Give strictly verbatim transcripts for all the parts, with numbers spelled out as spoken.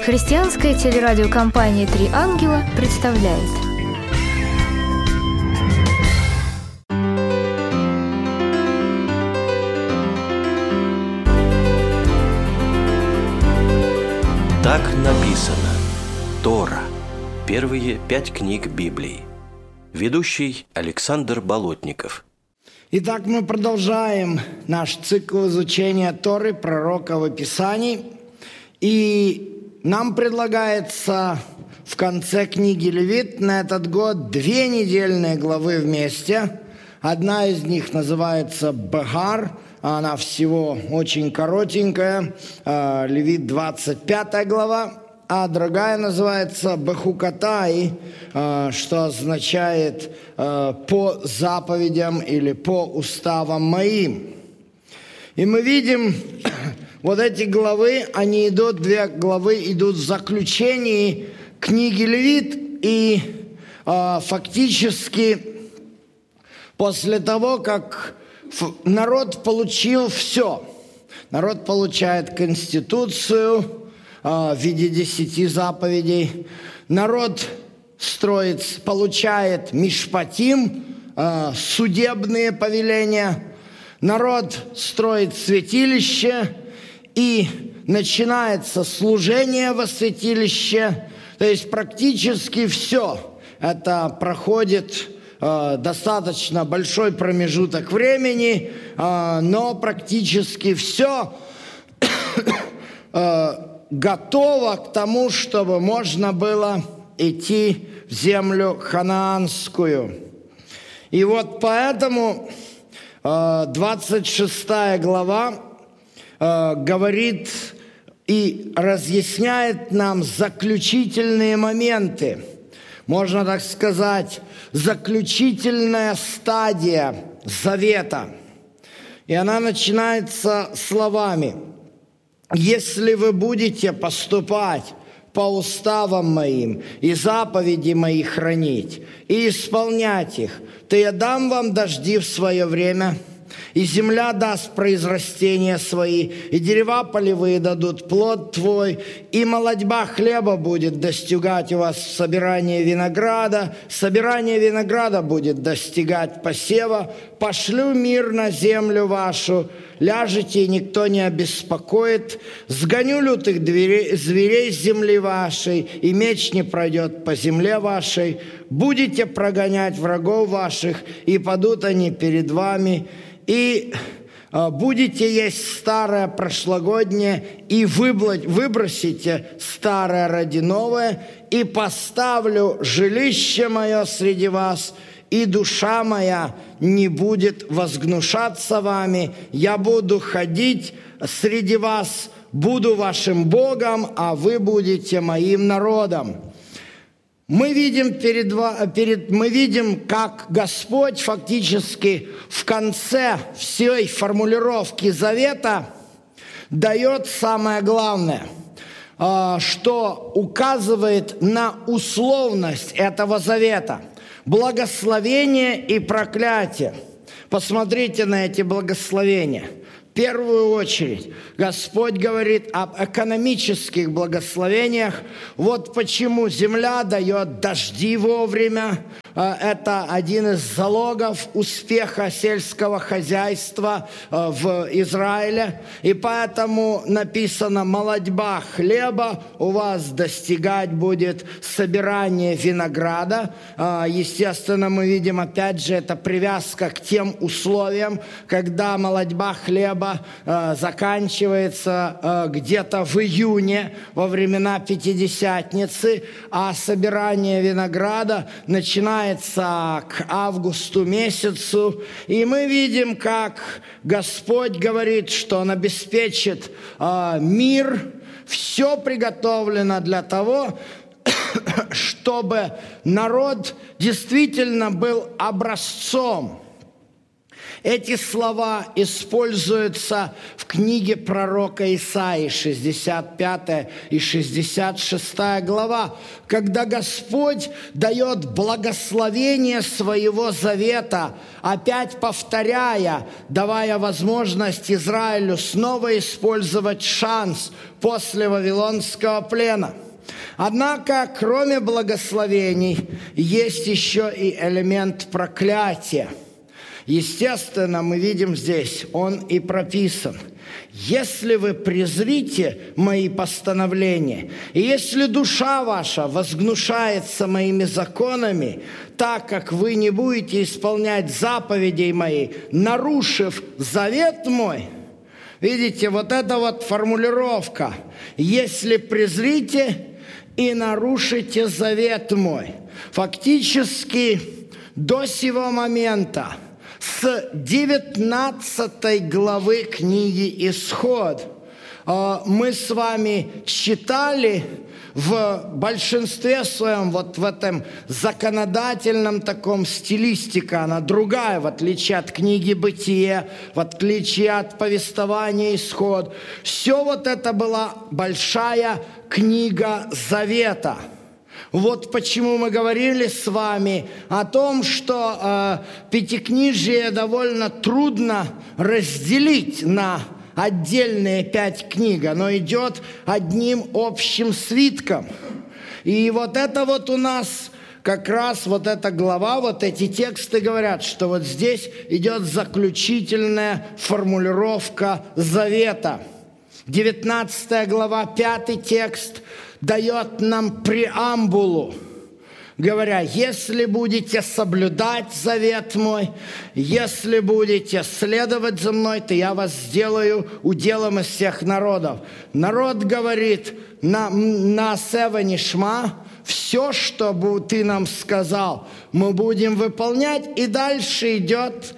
Христианская телерадиокомпания «Три ангела» представляет. Так написано. Тора. Первые пять книг Библии. Ведущий Александр Болотников. Итак, мы продолжаем наш цикл изучения Торы, пророков и Писаний. И нам предлагается в конце книги Левит на этот год две недельные главы вместе. Одна из них называется Бегар, она всего очень коротенькая, Левит двадцать пятая глава, а другая называется Бехукатай, что означает «по заповедям» или «по уставам моим». И мы видим, вот эти главы, они идут, две главы идут в заключении книги Левит, и э, фактически после того, как народ получил все, народ получает Конституцию э, в виде десяти заповедей, народ строит, получает мишпатим, э, судебные повеления, народ строит святилище, и начинается служение во святилище, то есть практически все это проходит э, достаточно большой промежуток времени, э, но практически все э, готово к тому, чтобы можно было идти в землю ханаанскую. И вот поэтому э, двадцать шестая глава говорит и разъясняет нам заключительные моменты, можно так сказать, заключительная стадия завета. И она начинается словами: «Если вы будете поступать по уставам моим и заповеди мои хранить и исполнять их, то я дам вам дожди в свое время, и земля даст произрастения свои, и дерева полевые дадут плод твой, и молодьба хлеба будет достигать у вас собирание винограда, собирание винограда будет достигать посева, пошлю мир на землю вашу, ляжете, и никто не обеспокоит, сгоню лютых дверей, зверей с земли вашей, и меч не пройдет по земле вашей, будете прогонять врагов ваших, и падут они перед вами, и э, будете есть старое прошлогоднее, и выбросите старое ради новое, и поставлю жилище мое среди вас, и душа моя не будет возгнушаться вами, я буду ходить среди вас, буду вашим Богом, а вы будете моим народом». Мы видим, перед, перед, мы видим, как Господь фактически в конце всей формулировки завета дает самое главное, что указывает на условность этого завета. Благословение и проклятие. Посмотрите на эти благословения. В первую очередь Господь говорит об экономических благословениях. Вот почему земля дает дожди вовремя. Это один из залогов успеха сельского хозяйства в Израиле. И поэтому написано: молодьба хлеба у вас достигать будет собирание винограда. Естественно, мы видим, опять же, это привязка к тем условиям, когда молодьба хлеба заканчивается где-то в июне во времена Пятидесятницы, а собирание винограда начинается к августу месяцу. И мы видим, как Господь говорит, что Он обеспечит э, мир. Все приготовлено для того, чтобы народ действительно был образцом. Эти слова используются в книге пророка Исаии, шестьдесят пятая и шестьдесят шестая глава, когда Господь дает благословение своего завета, опять повторяя, давая возможность Израилю снова использовать шанс после Вавилонского плена. Однако, кроме благословений, есть еще и элемент проклятия. Естественно, мы видим здесь, он и прописан. «Если вы презрите мои постановления, и если душа ваша возгнушается моими законами, так как вы не будете исполнять заповедей мои, нарушив завет мой». Видите, вот эта вот формулировка «если презрите и нарушите завет мой». Фактически до сего момента, с девятнадцатой главы книги «Исход», мы с вами читали в большинстве своем, вот в этом законодательном таком стилистика, она другая, в отличие от книги «Бытие», в отличие от повествования «Исход». Все вот это была большая книга Завета. Вот почему мы говорили с вами о том, что э, Пятикнижие довольно трудно разделить на отдельные пять книг. Оно идет одним общим свитком. И вот это вот у нас как раз вот эта глава, вот эти тексты говорят, что вот здесь идет заключительная формулировка завета. девятнадцатая глава, пятый текст дает нам преамбулу, говоря: «Если будете соблюдать завет мой, если будете следовать за мной, то я вас сделаю уделом из всех народов». Народ говорит на, на Сева Нишма: все, что ты нам сказал, мы будем выполнять. И дальше идет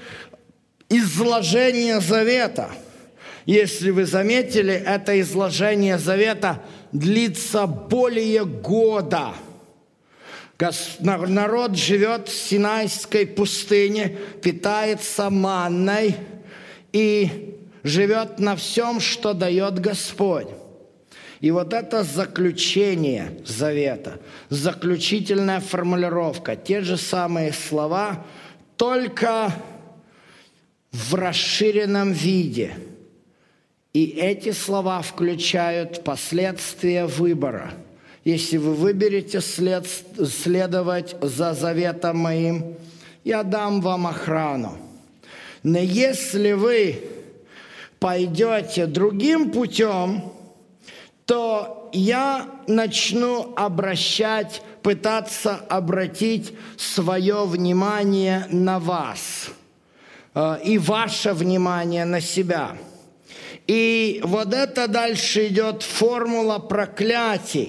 изложение завета. Если вы заметили, это изложение завета длится более года. Народ живет в Синайской пустыне, питается манной и живет на всем, что дает Господь. И вот это заключение завета, заключительная формулировка, те же самые слова, только в расширенном виде. И эти слова включают последствия выбора. Если вы выберете след, следовать за заветом моим, я дам вам охрану. Но если вы пойдете другим путем, то я начну обращать, пытаться обратить свое внимание на вас э, и ваше внимание на себя. И вот это дальше идет формула проклятий.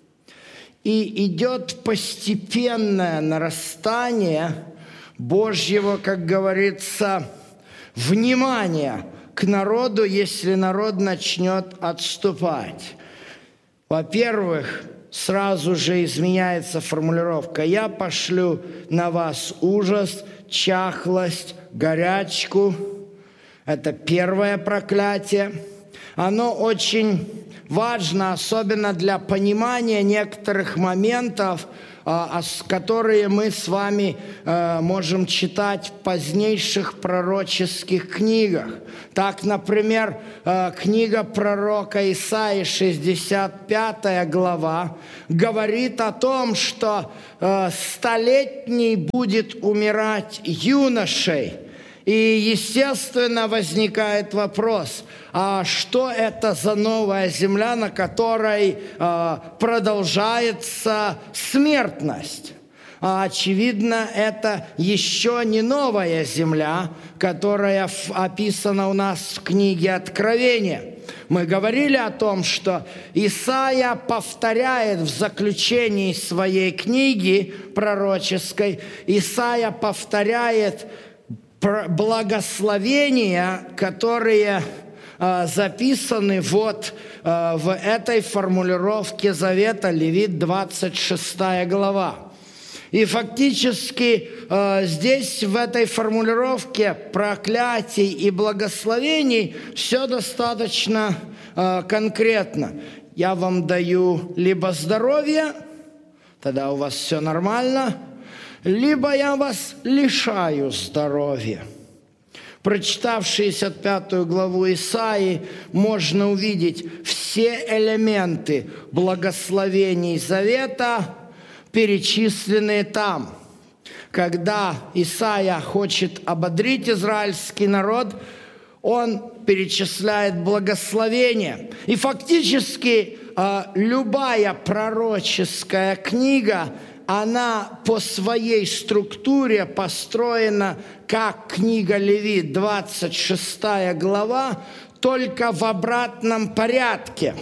И идет постепенное нарастание Божьего, как говорится, внимания к народу, если народ начнет отступать. Во-первых, сразу же изменяется формулировка: «Я пошлю на вас ужас, чахлость, горячку». Это первое проклятие. Оно очень важно, особенно для понимания некоторых моментов, которые мы с вами можем читать в позднейших пророческих книгах. Так, например, книга пророка Исаии, шестьдесят пятая глава, говорит о том, что столетний будет умирать юношей. И, естественно, возникает вопрос: а что это за новая земля, на которой э, продолжается смертность? А, очевидно, это еще не новая земля, которая в, описана у нас в книге Откровения. Мы говорили о том, что Исаия повторяет в заключении своей книги пророческой, Исаия повторяет благословения, которые э, записаны вот э, в этой формулировке завета, Левит двадцать шестая глава. И фактически здесь, в этой формулировке проклятий и благословений, все достаточно конкретно. Я вам даю либо здоровье, тогда у вас все нормально, либо я вас лишаю здоровья. Прочитав шестьдесят пятую главу Исаии, можно увидеть все элементы благословений завета, перечисленные там. Когда Исаия хочет ободрить израильский народ, он перечисляет благословения. И фактически любая пророческая книга, она по своей структуре построена как книга Левит, двадцать шестая глава, только в обратном порядке.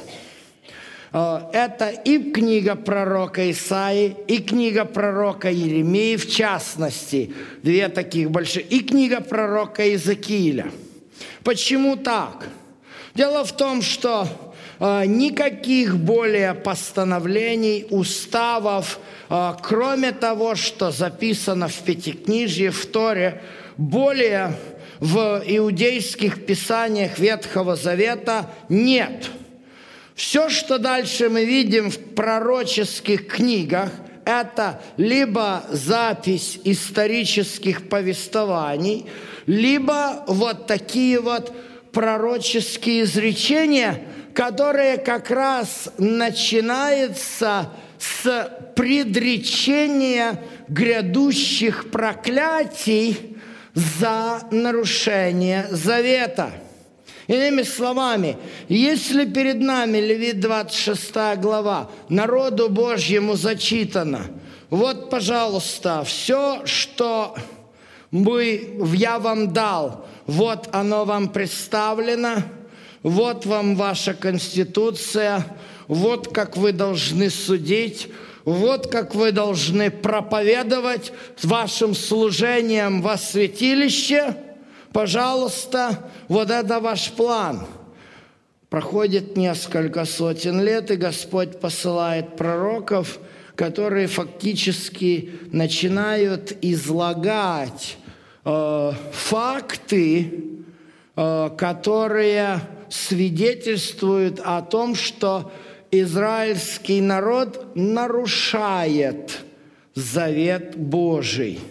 Это и книга пророка Исаии, и книга пророка Иеремии, в частности, две таких большие, и книга пророка Иезекииля. Почему так? Дело в том, что э, никаких более постановлений, уставов, э, кроме того, что записано в Пятикнижье, в Торе, более в иудейских писаниях Ветхого Завета нет. Все, что дальше мы видим в пророческих книгах, это либо запись исторических повествований, либо вот такие вот пророческие изречения, которые как раз начинаются с предречения грядущих проклятий за нарушение завета. Иными словами, если перед нами Левит двадцать шестая глава, народу Божьему зачитано, вот, пожалуйста, все, что мы, я вам дал, вот оно вам представлено, вот вам ваша конституция, вот как вы должны судить, вот как вы должны проповедовать с вашим служением во святилище. Пожалуйста, вот это ваш план. Проходит несколько сотен лет, и Господь посылает пророков, которые фактически начинают излагать э, факты, э, которые свидетельствуют о том, что израильский народ нарушает завет Божий.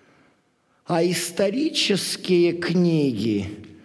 А исторические книги,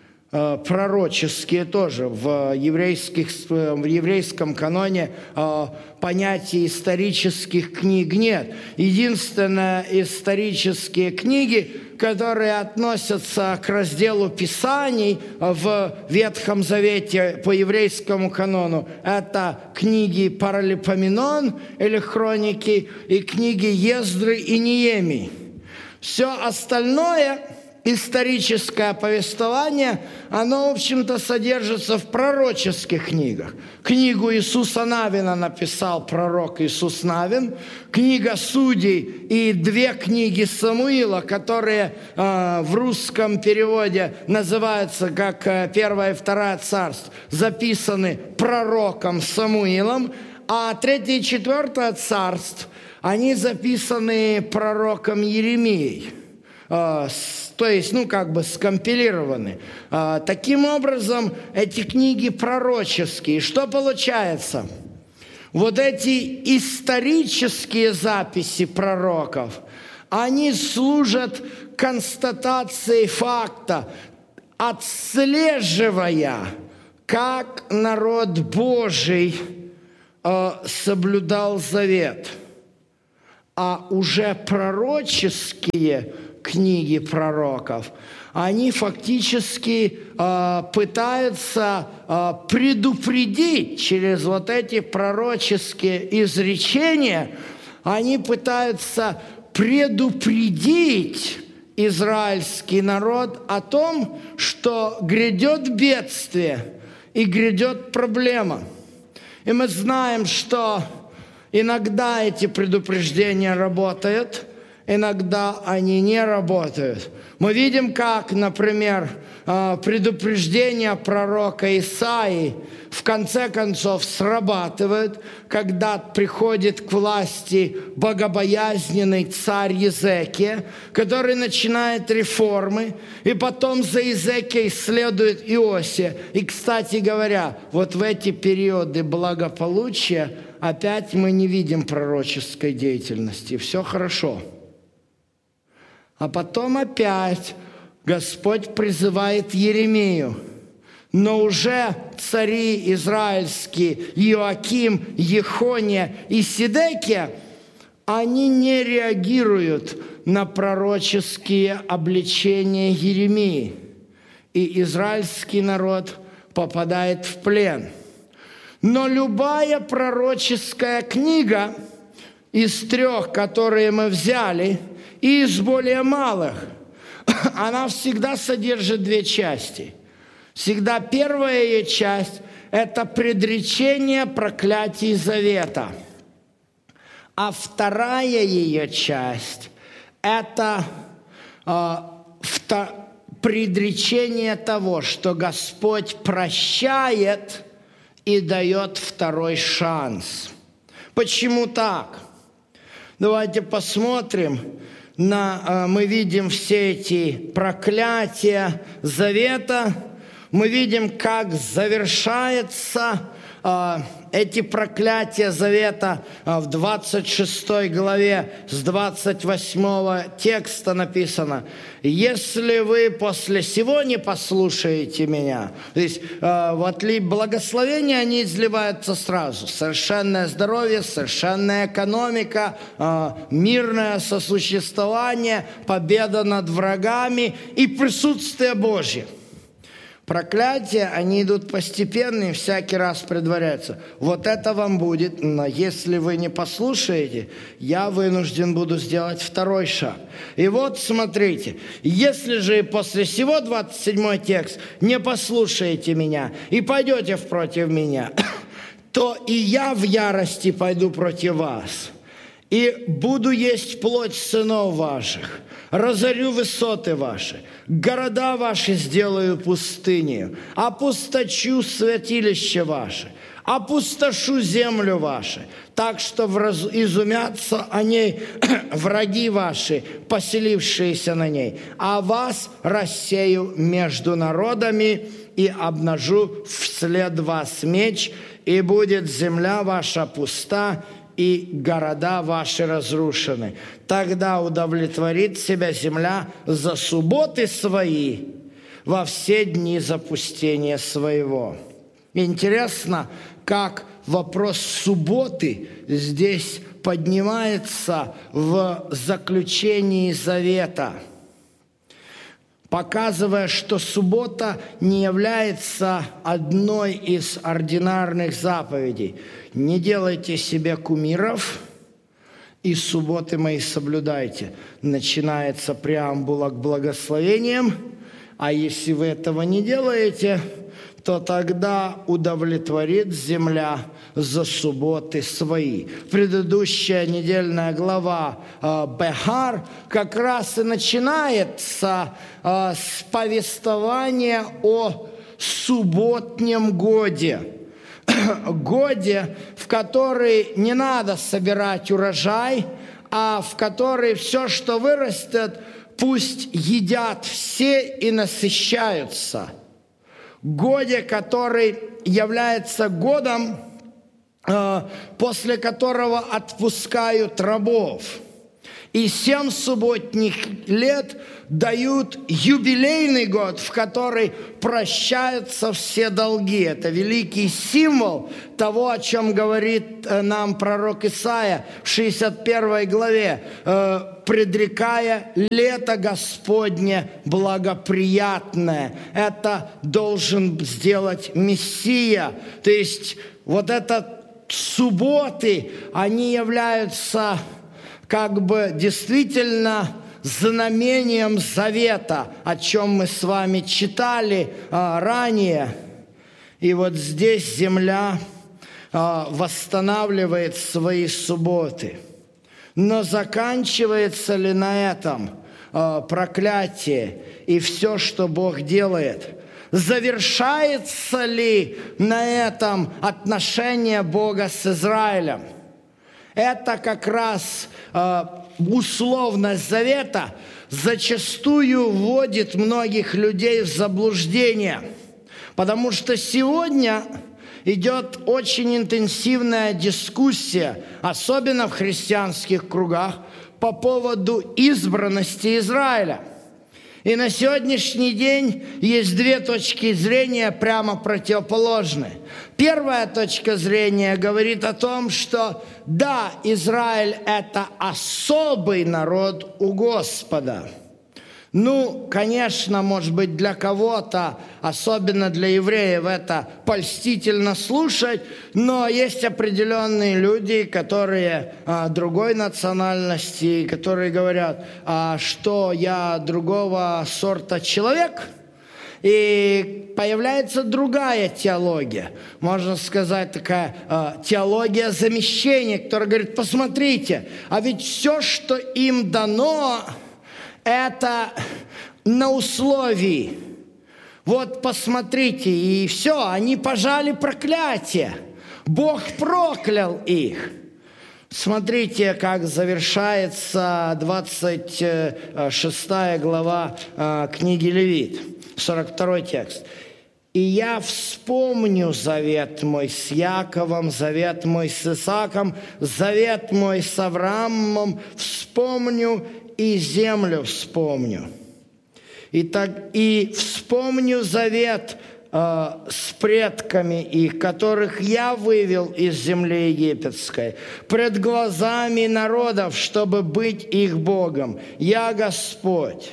пророческие тоже, в, еврейских, в еврейском каноне понятия исторических книг нет. Единственное, исторические книги, которые относятся к разделу Писаний в Ветхом Завете по еврейскому канону, это книги Паралипоменон или Хроники и книги Ездры и Неемии. Все остальное историческое повествование, оно, в общем-то, содержится в пророческих книгах. Книгу Иисуса Навина написал пророк Иисус Навин, книга Судей и две книги Самуила, которые э, в русском переводе называются как э, Первое и Второе царств, записаны пророком Самуилом, а Третье и Четвертое царств, они записаны пророком Иеремией. То есть, ну, как бы скомпилированы. Таким образом, эти книги пророческие. Что получается? Вот эти исторические записи пророков, они служат констатацией факта, отслеживая, как народ Божий соблюдал завет. А уже пророческие книги пророков, они фактически э, пытаются э, предупредить через вот эти пророческие изречения, они пытаются предупредить израильский народ о том, что грядет бедствие и грядет проблема. И мы знаем, что иногда эти предупреждения работают, иногда они не работают. Мы видим, как, например, предупреждение пророка Исаии в конце концов срабатывает, когда приходит к власти богобоязненный царь Езекия, который начинает реформы, и потом за Езекией следует Иосия. И, кстати говоря, вот в эти периоды благополучия опять мы не видим пророческой деятельности. Все хорошо. А потом опять Господь призывает Иеремию, но уже цари израильские Иоаким, Ехония и Сидекия, они не реагируют на пророческие обличения Иеремии, и израильский народ попадает в плен. Но любая пророческая книга из трех, которые мы взяли, и из более малых, она всегда содержит две части. Всегда первая ее часть – это предречение проклятий завета. А вторая ее часть – это э, вто, предречение того, что Господь прощает и дает второй шанс. Почему так? Давайте посмотрим. На, мы видим все эти проклятия завета, мы видим, как завершается э, эти проклятия завета э, в двадцать шестой главе с двадцать восьмого текста написано: «Если вы после сего не послушаете меня», то есть э, вот ли благословения, они изливаются сразу. Совершенное здоровье, совершенная экономика, э, мирное сосуществование, победа над врагами и присутствие Божье. Проклятия, они идут постепенно и всякий раз предваряются. Вот это вам будет, но если вы не послушаете, я вынужден буду сделать второй шаг. И вот смотрите, если же после сего, двадцать седьмой текст, не послушаете меня и пойдете против меня, то и я в ярости пойду против вас. И буду есть плоть сынов ваших, разорю высоты ваши, города ваши сделаю пустынею, опусточу святилище ваше, опустошу землю вашу, так что изумятся о ней враги ваши, поселившиеся на ней, а вас рассею между народами и обнажу вслед вас меч, и будет земля ваша пуста, и города ваши разрушены. Тогда удовлетворит себя земля за субботы свои во все дни запустения своего». Интересно, как вопрос субботы здесь поднимается в заключении завета, показывая, что суббота не является одной из ординарных заповедей. «Не делайте себе кумиров, и субботы мои соблюдайте». Начинается преамбула к благословениям, а если вы этого не делаете, то тогда удовлетворит земля за субботы свои. Предыдущая недельная глава э, Бехар как раз и начинается э, с повествования о субботнем годе. Годе, в который не надо собирать урожай, а в который все, что вырастет, пусть едят все и насыщаются. Годе, который является годом, после которого отпускают рабов. И семь субботних лет дают юбилейный год, в который прощаются все долги. Это великий символ того, о чем говорит нам пророк Исаия в шестьдесят первой главе, предрекая лето Господне благоприятное. Это должен сделать Мессия. То есть вот это субботы, они являются как бы действительно знамением завета, о чем мы с вами читали а, ранее. И вот здесь земля а, восстанавливает свои субботы. Но заканчивается ли на этом э, проклятие и все, что Бог делает? Завершается ли на этом отношение Бога с Израилем? Это как раз э, условность завета зачастую вводит многих людей в заблуждение, потому что сегодня идет очень интенсивная дискуссия, особенно в христианских кругах, по поводу избранности Израиля. И на сегодняшний день есть две точки зрения прямо противоположные. Первая точка зрения говорит о том, что да, Израиль – это особый народ у Господа. Ну, конечно, может быть, для кого-то, особенно для евреев, это польстительно слушать, но есть определенные люди, которые а, другой национальности, которые говорят, а, что я другого сорта человек, и появляется другая теология, можно сказать, такая а, теология замещения, которая говорит, посмотрите, а ведь все, что им дано, это на условии. Вот посмотрите, и все, они пожали проклятие. Бог проклял их. Смотрите, как завершается двадцать шестая глава книги Левит, сорок второй текст. «И я вспомню завет мой с Яковом, завет мой с Исааком, завет мой с Авраамом, вспомню и землю вспомню. И, так, и вспомню завет э, с предками их, которых я вывел из земли египетской, пред глазами народов, чтобы быть их Богом. Я Господь».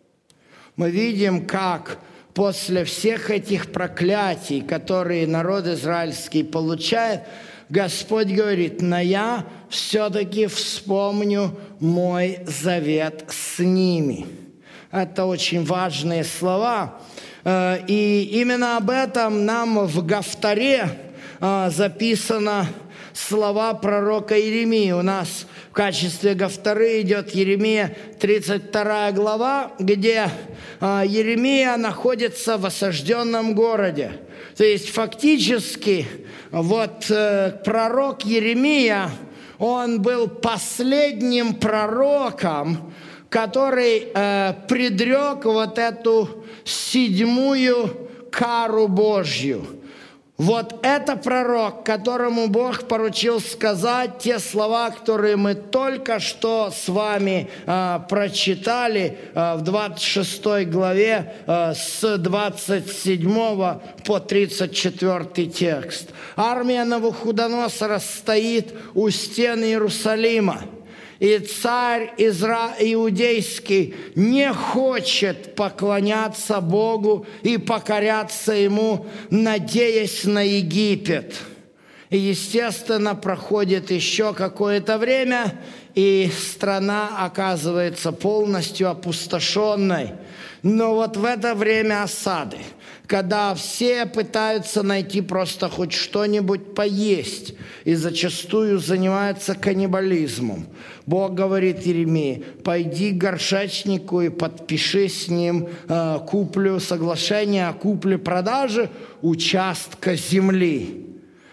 Мы видим, как после всех этих проклятий, которые народ израильский получает, Господь говорит, но я все-таки вспомню мой завет с ними. Это очень важные слова. И именно об этом нам в Гафтаре записано слова пророка Иеремии. У нас в качестве Гафтары идет Иеремия тридцать вторая глава, где Иеремия находится в осажденном городе. То есть фактически вот пророк Иеремия, он был последним пророком, который предрек вот эту седьмую кару Божью. Вот это пророк, которому Бог поручил сказать те слова, которые мы только что с вами э, прочитали э, в двадцать шестой главе э, с двадцать седьмого по тридцать четвёртый текст. Армия Навуходоносора стоит у стен Иерусалима. И царь Изра... иудейский не хочет поклоняться Богу и покоряться Ему, надеясь на Египет. И, естественно, проходит еще какое-то время, и страна оказывается полностью опустошенной. Но вот в это время осады, когда все пытаются найти просто хоть что-нибудь поесть и зачастую занимаются каннибализмом, Бог говорит Иеремии, пойди к горшечнику и подпиши с ним э, куплю, соглашение о купле-продаже участка земли.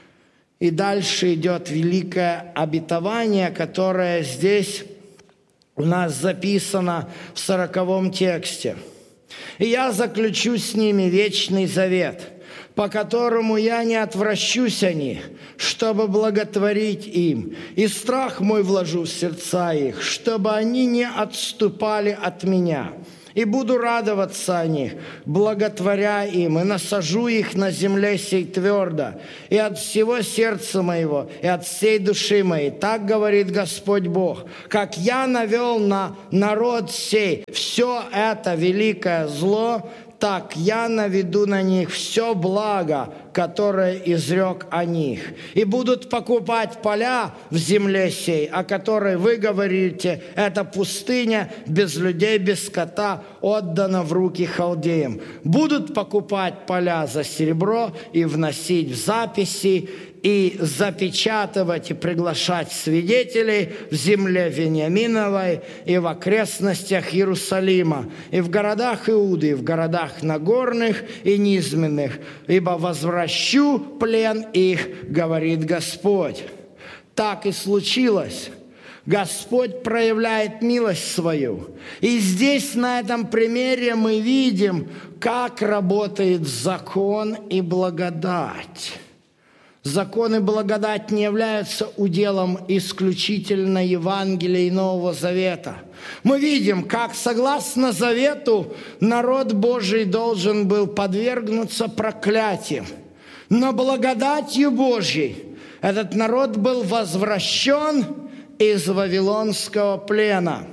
И дальше идет великое обетование, которое здесь у нас записано в сороковом тексте. «И я заключу с ними вечный завет, по которому я не отвращусь о них, чтобы благотворить им, и страх мой вложу в сердца их, чтобы они не отступали от меня. И буду радоваться о них, благотворя им, и насажу их на земле сей твердо, и от всего сердца моего, и от всей души моей. Так говорит Господь Бог, как я навел на народ сей все это великое зло, так я наведу на них все благо, которое изрек о них. И будут покупать поля в земле сей, о которой вы говорите, это пустыня, без людей, без скота, отдана в руки халдеям. Будут покупать поля за серебро и вносить в записи, и запечатывать и приглашать свидетелей в земле Вениаминовой и в окрестностях Иерусалима, и в городах Иуды, и в городах Нагорных и низменных, ибо возвращу плен их, говорит Господь». Так и случилось. Господь проявляет милость свою. И здесь, на этом примере, мы видим, как работает закон и благодать. Закон и благодать не являются уделом исключительно Евангелия и Нового Завета. Мы видим, как, согласно Завету, народ Божий должен был подвергнуться проклятиям. Но благодатью Божьей этот народ был возвращен из Вавилонского плена.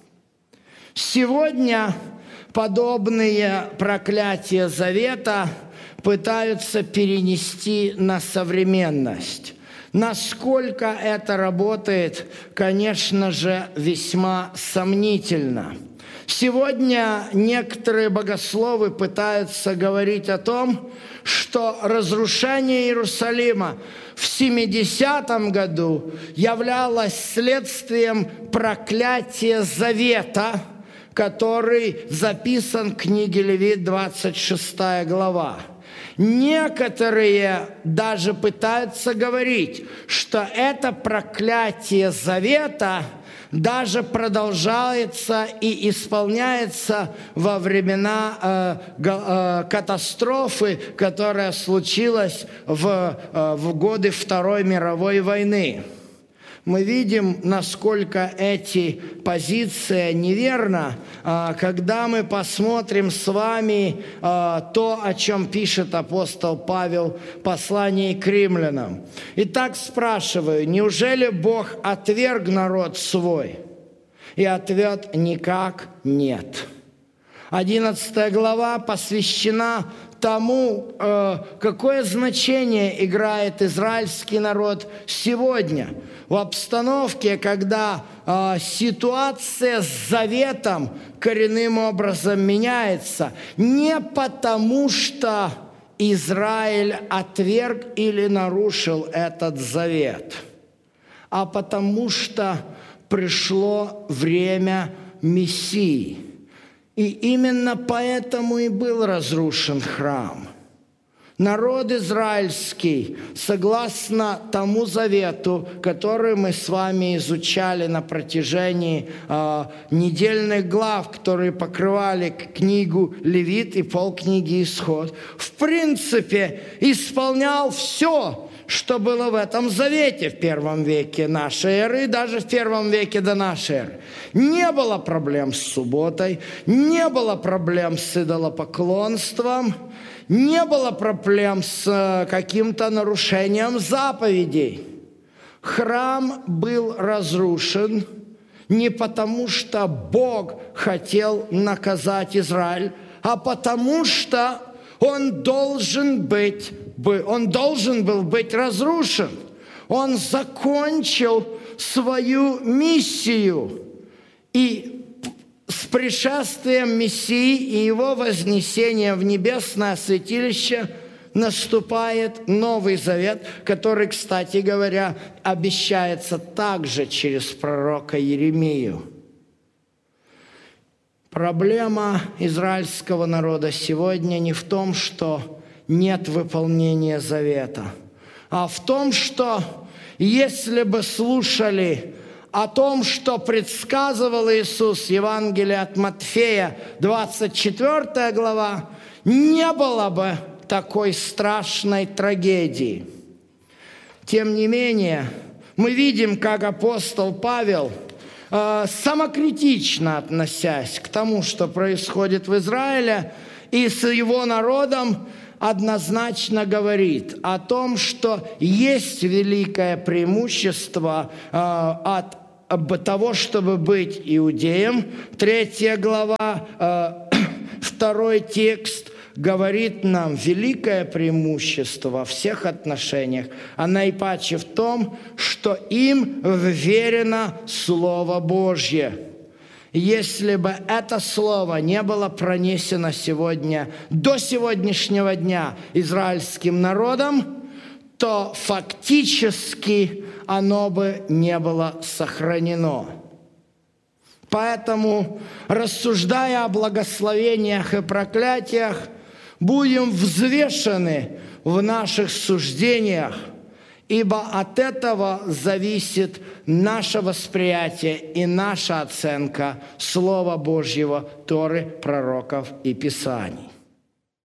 Сегодня подобные проклятия Завета пытаются перенести на современность. Насколько это работает, конечно же, весьма сомнительно. Сегодня некоторые богословы пытаются говорить о том, что разрушение Иерусалима в семидесятом году являлось следствием проклятия Завета, который записан в книге Левит, двадцать шестая глава. Некоторые даже пытаются говорить, что это проклятие Завета даже продолжается и исполняется во времена э, э, катастрофы, которая случилась в, э, в годы Второй мировой войны. Мы видим, насколько эти позиции неверны, когда мы посмотрим с вами то, о чем пишет апостол Павел в послании к римлянам. Итак, спрашиваю, неужели Бог отверг народ свой? И ответ – никак нет. Одиннадцатая глава посвящена тому, какое значение играет израильский народ сегодня в обстановке, когда ситуация с заветом коренным образом меняется. Не потому, что Израиль отверг или нарушил этот завет, а потому, что пришло время Мессии. И именно поэтому и был разрушен храм. Народ израильский, согласно тому завету, который мы с вами изучали на протяжении э, недельных глав, которые покрывали книгу Левит и полкниги Исход, в принципе, исполнял все, что было в этом завете в первом веке нашей эры, даже в первом веке до нашей эры. Не было проблем с субботой, не было проблем с идолопоклонством, не было проблем с каким-то нарушением заповедей. Храм был разрушен не потому, что Бог хотел наказать Израиль, а потому, что он должен быть, он должен был быть разрушен. Он закончил свою миссию. И с пришествием Мессии и его вознесением в небесное святилище наступает Новый Завет, который, кстати говоря, обещается также через пророка Иеремию. Проблема израильского народа сегодня не в том, что нет выполнения завета, а в том, что если бы слушали о том, что предсказывал Иисус, Евангелие от Матфея, двадцать четвёртая глава, не было бы такой страшной трагедии. Тем не менее, мы видим, как апостол Павел, э, самокритично относясь к тому, что происходит в Израиле и с его народом, однозначно говорит о том, что есть великое преимущество э, от того, чтобы быть иудеем. Третья глава, э, второй текст говорит нам великое преимущество во всех отношениях, а наипаче в том, что им вверено Слово Божье. Если бы это слово не было пронесено сегодня, до сегодняшнего дня израильским народом, то фактически оно бы не было сохранено. Поэтому, рассуждая о благословениях и проклятиях, будем взвешены в наших суждениях, ибо от этого зависит наше восприятие и наша оценка Слова Божьего, Торы, пророков и Писаний.